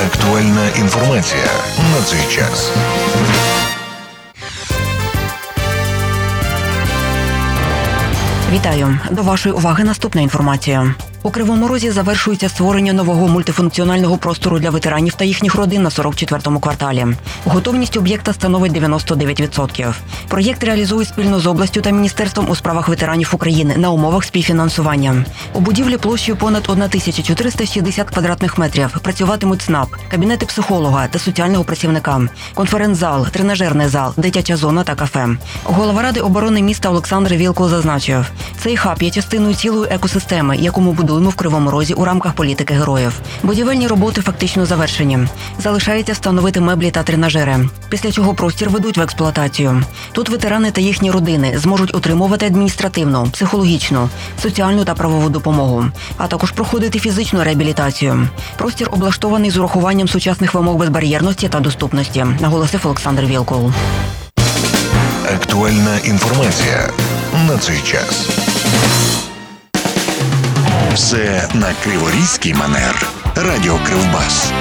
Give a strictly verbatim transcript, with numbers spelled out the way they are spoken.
Актуальна інформація на цей час. Вітаю! До вашої уваги наступна інформація. У Кривому Розі завершується створення нового мультифункціонального простору для ветеранів та їхніх родин на сорок четвертому кварталі. Готовність об'єкта становить дев'яносто дев'ять відсотків. Проєкт реалізують спільно з областю та Міністерством у справах ветеранів України на умовах співфінансування. У будівлі площею понад тисяча чотириста шістдесят квадратних метрів працюватимуть ЦНАП, кабінети психолога та соціального працівника, конференц-зал, тренажерний зал, дитяча зона та кафе. Голова Ради оборони міста Олександр Вілкул зазначив, цей хаб є частиною цілої екосистеми, яку ми будуємо в Кривому Розі у рамках політики героїв. Будівельні роботи фактично завершені. Залишається встановити меблі та тренажери, після чого простір ведуть в експлуатацію. Тут ветерани та їхні родини зможуть отримувати адміністративну, психологічну, соціальну та правову допомогу, а також проходити фізичну реабілітацію. Простір облаштований з урахуванням сучасних вимог безбар'єрності та доступності, наголосив Олександр Вілкул. Актуальна інформація на цей час. Все на криворізький манер. Радіо Кривбас.